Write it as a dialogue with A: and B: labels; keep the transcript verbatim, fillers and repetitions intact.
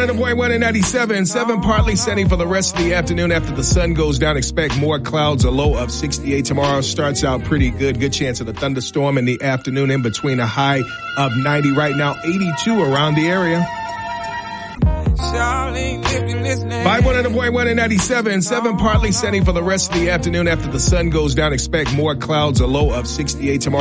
A: one oh point one and ninety-seven. seven partly sunny for the rest of the afternoon after the sun goes down. Expect more clouds, a low of sixty-eight. Tomorrow starts out pretty good. Good chance of a thunderstorm in the afternoon in between, a high of ninety. Right now, eighty-two around the area. five one oh point one and ninety-seven. seven partly sunny for the rest of the afternoon after the sun goes down. Expect more clouds, a low of sixty-eight. Tomorrow